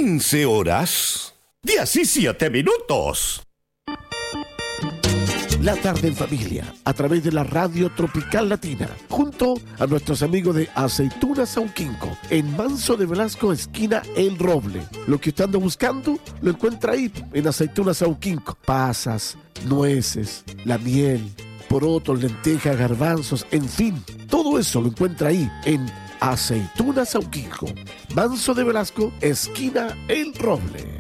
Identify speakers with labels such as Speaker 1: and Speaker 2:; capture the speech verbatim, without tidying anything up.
Speaker 1: quince horas diecisiete minutos.
Speaker 2: La tarde en familia, a través de la radio Tropical Latina, junto a nuestros amigos de Aceitunas Sauquinco, en Manso de Velasco, esquina El Roble. Lo que usted anda buscando, lo encuentra ahí, en Aceitunas Sauquinco. Pasas, nueces, la miel, porotos, lentejas, garbanzos, en fin, todo eso lo encuentra ahí, en Aceitunas Sauquinco, Manso de Velasco, esquina El Roble.